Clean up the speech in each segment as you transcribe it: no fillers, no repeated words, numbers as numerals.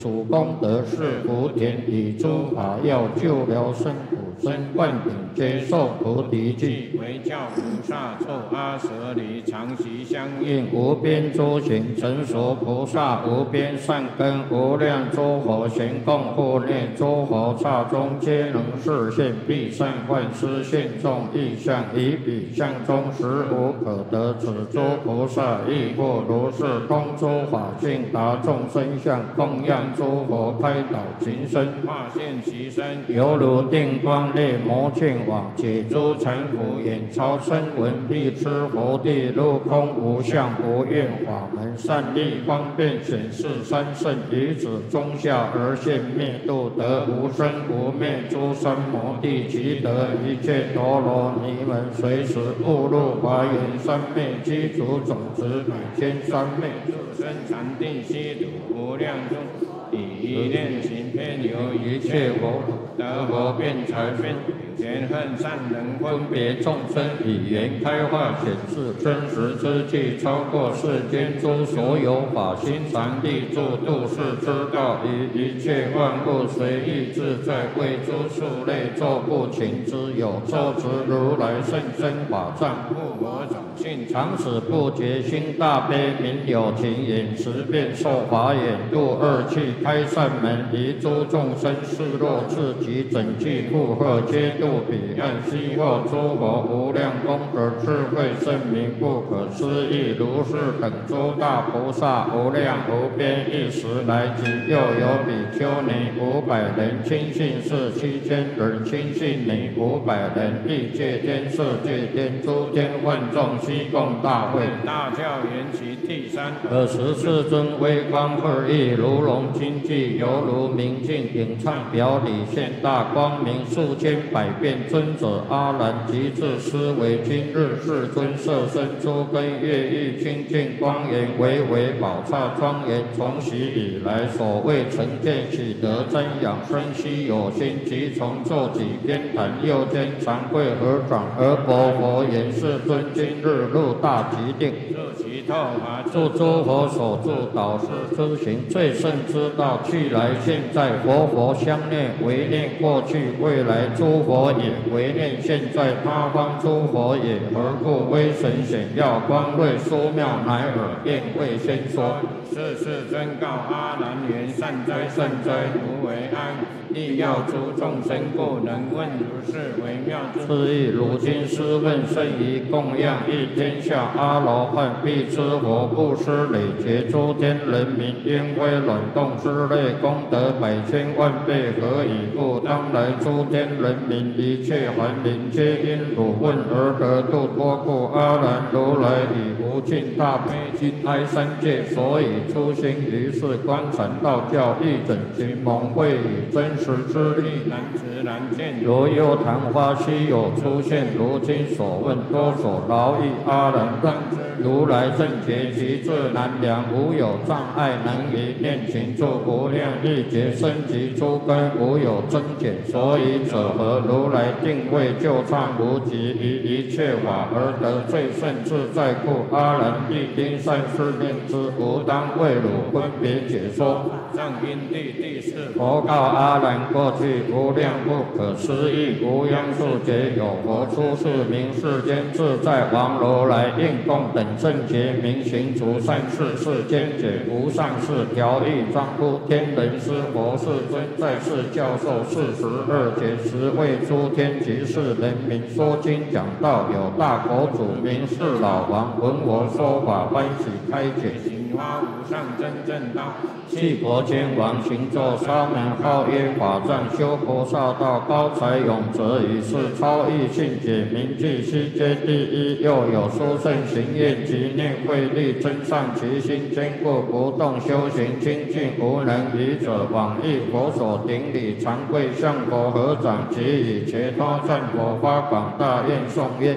主功德是福田，以诸法药救疗生苦身，灌顶接受菩提记。 为教菩萨作阿舍离，常习相应。 无边诸行，成熟菩萨无边善根，无量诸佛行供护念，诸佛刹中皆能示现，必善幻施现众异相，以彼相中实无可得。此诸菩萨亦复如是，通诸法性，达众生相，供养诸佛，开导情身， 化现其身， 犹如定光列摩犍网，解诸尘浮眼，超声闻辟支佛地，入空无相无愿法门，善利方便显示三圣，以此中下而现灭度，得无生无灭诸三摩地，即得一切陀罗尼门，随时误入华严三昧，积足种子百千三昧， 生禅定悉土无量中。以一念行偏由一切佛得佛辩才分前恨善人分别众生， 以言开化显示真实之际，超过世间诸所有法，心常立住度世之道，以一切万物随意自在，为诸数类作不勤之有，受持如来圣身法藏， 故我种性常使不觉心大悲，明有情眼，持遍受法眼，度二气，开善门，离诸众生示若自己整具负荷，皆度彼岸，悉获诸佛无量功德，智慧圣明不可思议。如是等诸大菩萨，无量无边，一时来集，又有比丘尼500人，亲信士7000人，亲信女500人，欲界天、色界天、诸天万众，悉共大会。 大教缘起第三。 24尊微光二翼，如龙金髻，犹如明镜，影唱表里，现大光明，数千百变尊者阿难，即至思维今日世尊色身，诸根乐意清净光严，巍巍宝刹庄严，从昔以来所谓成见喜得瞻仰生息有心，即从坐己边坛，右肩长跪合掌，而薄佛言：世尊今日入大极定， 入其透法， 助诸佛所助导师之行，最胜之道，去来现在，佛相念，唯念过去未来，诸佛也；唯念现在，他方诸佛也。何故威神显耀，光瑞殊妙，乃尔便未先说。 是世尊告阿难言：善哉善哉，如为安。亦要诸众生故，能问如是微妙之是亦如今师问甚于供养一天下阿罗汉，必知佛布施累劫诸天人民，烟灰卵动之类功德百千万倍，何以故？当来诸天人民一切凡灵，皆因汝问而得度脱故。阿难，如来以无尽大悲心哀三界，所以出行于世观禅道教，一整群蒙会以真实之力， 难知难见。 如幽昙花稀有出现，如今所问多所劳役。阿难，让如来正觉极至难量，无有障碍，能以念情助无量亿劫生及诸根，无有增减。所以者何？如来定位就畅无极，于一切法而得最胜自在故。阿难，必应善思念之，吾当为汝分别解说。 上因地第四。 佛告阿难：过去无量不可思议无央数劫，有佛出世名世间自在王如来，应供等正觉明行除善事，世间解无上士，调御庄乎天人师佛世尊，在世教授42节，时为诸天及世人民说经讲道，有大佛祖名是老王，闻我说法，欢喜开解。 行花无上真正道， 弃佛天王行作沙门，号曰法藏，修菩萨道，高才勇者，以是超异性解明记，悉皆第一。又有殊胜行愿及念慧力，增上其心，坚固不动，修行清净无能愚者，往诣佛所顶礼，常跪向佛合掌，即以伽多赞佛发广大愿颂愿。 如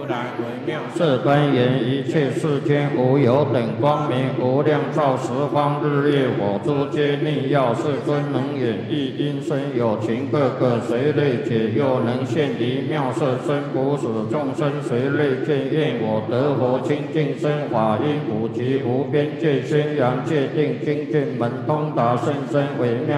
来微妙是端严一切世间无有等光明，无量照十方日月火珠皆逆耀，世尊能演绎音声有情，个个随类解，又能现离妙色身，不使众生随类见，愿我得佛清净身，法音普及无边界，宣扬界定精进门通达甚深微妙。